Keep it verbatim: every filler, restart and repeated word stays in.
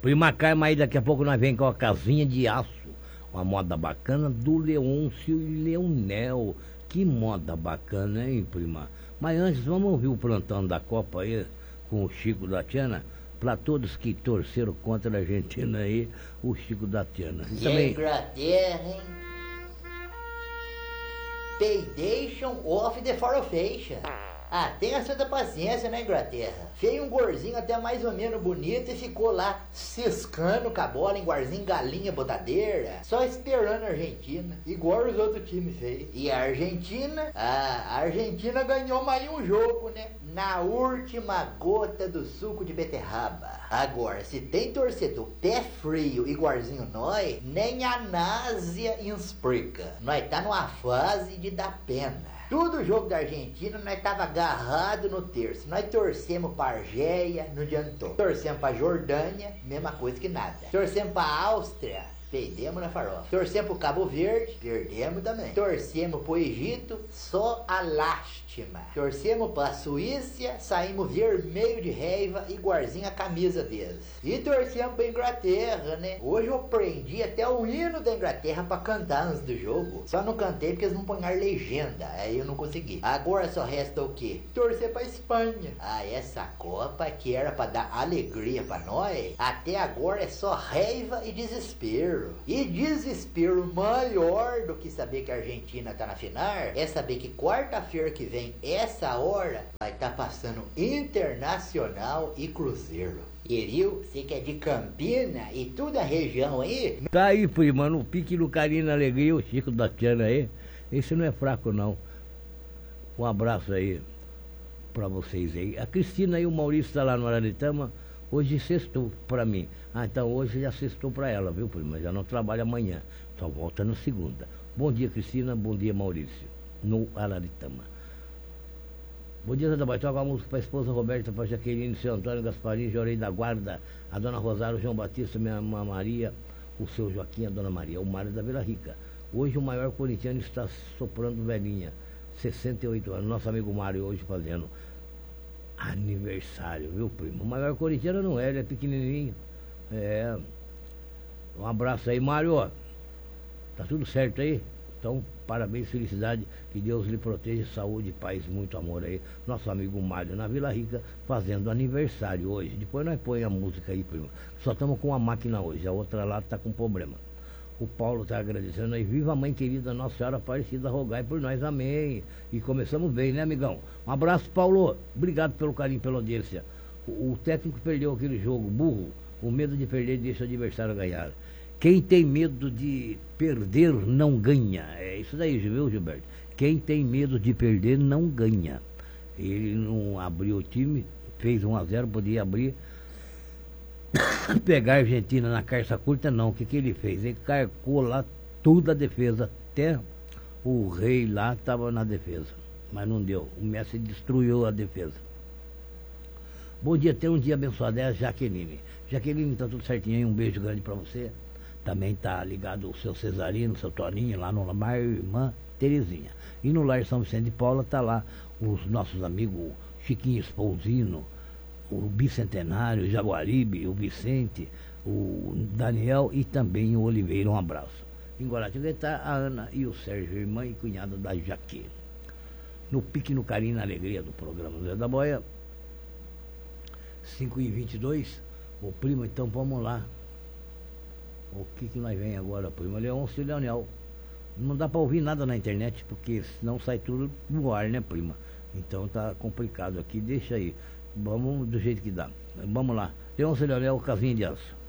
Prima Carma aí, daqui a pouco nós vem com a casinha de aço. Uma moda bacana do Leôncio e Leonel. Que moda bacana, hein, prima? Mas antes, vamos ouvir o plantão da Copa aí, com o Chico da Tiana. Para todos que torceram contra a Argentina aí, o Chico da Tiana. E também... Inglaterra, hein? Paydation off the forofation. Ah, tenha santa paciência, né, Inglaterra? Fez um gorzinho até mais ou menos bonito e ficou lá ciscando com a bola, em guarzinho galinha botadeira, só esperando a Argentina, igual os outros times fez. E a Argentina? Ah, a Argentina ganhou mais um jogo, né? Na última gota do suco de beterraba. Agora, se tem torcedor pé frio igualzinho nós, nem a náusea explica. Nós tá numa fase de dar pena. Tudo jogo da Argentina, nós tava agarrado no terço. Nós torcemos pra Argélia, não adiantou. Torcemos pra Jordânia, mesma coisa que nada. Torcemos pra Áustria, perdemos na farofa. Torcemos pro Cabo Verde, perdemos também. Torcemos pro Egito, só a lástima. Torcemos pra Suíça, saímos vermelho de raiva, igualzinho a camisa deles. E torcemos pra Inglaterra, né? Hoje eu aprendi até o hino da Inglaterra pra cantar antes do jogo. Só não cantei porque eles não põem legenda, aí eu não consegui. Agora só resta o quê? Torcer pra Espanha. Ah, essa Copa que era pra dar alegria pra nós, até agora é só raiva e desespero. E desespero maior do que saber que a Argentina tá na final é saber que quarta-feira que vem, essa hora, vai estar tá passando Internacional e Cruzeiro. Iriu, você que é de Campina e toda a região aí. Tá aí, prima, no pique do carinho na alegria, o Chico da Tiana aí. Esse não é fraco, não. Um abraço aí pra vocês aí. A Cristina e o Maurício tá lá no Araritama. Hoje sextou pra mim. Ah, então hoje já sextou pra ela, viu, prima? Já não trabalha amanhã, só volta na segunda. Bom dia, Cristina. Bom dia, Maurício. No Araritama. Bom dia, Zé Toca a música para a esposa Roberta, para Jaqueline, seu Antônio Gasparini, Jorei da Guarda, a dona Rosário, João Batista, minha irmã Maria, o seu Joaquim, a dona Maria, o Mário da Vila Rica. Hoje o maior corintiano está soprando velhinha, sessenta e oito anos. Nosso amigo Mário hoje fazendo aniversário, viu, primo? O maior corintiano não é, ele é pequenininho. É. Um abraço aí, Mário. Tá tudo certo aí? Então, parabéns, felicidade, que Deus lhe proteja, saúde, paz, muito amor aí. Nosso amigo Mário na Vila Rica fazendo aniversário hoje. Depois nós põe a música aí, primo. Só estamos com uma máquina hoje, a outra lá está com problema. O Paulo está agradecendo aí. Viva a mãe querida, Nossa Senhora Aparecida, rogai por nós, amém. E começamos bem, né, amigão? Um abraço, Paulo. Obrigado pelo carinho, pela audiência. O, o técnico perdeu aquele jogo, burro. O medo de perder deixa o adversário ganhar. Quem tem medo de perder não ganha. É isso daí, viu, Gilberto? Quem tem medo de perder não ganha. Ele não abriu o time, fez um a zero, podia abrir. Pegar a Argentina na carça curta, não. O que, que ele fez? Ele carcou lá toda a defesa. Até o rei lá estava na defesa. Mas não deu. O Messi destruiu a defesa. Bom dia, tenha um dia abençoado. É a Jaqueline. Jaqueline, tá tudo certinho aí. Um beijo grande para você. Também tá ligado o seu Cesarino, o seu Toninho, lá no Lamar, irmã Terezinha. E no Lar São Vicente de Paula tá lá os nossos amigos Chiquinho Espousino, o Bicentenário, o Jaguaribe, o Vicente, o Daniel e também o Oliveira. Um abraço. Em Guaratinga está a Ana e o Sérgio, irmã e cunhada da Jaque. No pique, no carinho, na alegria do programa Zé da Boia. cinco e vinte e dois. Ô primo, então vamos lá. O que que nós vem agora, primo? Leôncio e Leonel. Não dá para ouvir nada na internet, porque senão sai tudo no ar, né, prima? Então tá complicado aqui, deixa aí. Vamos do jeito que dá. Vamos lá. Leôncio e Leonel, casinha de aço.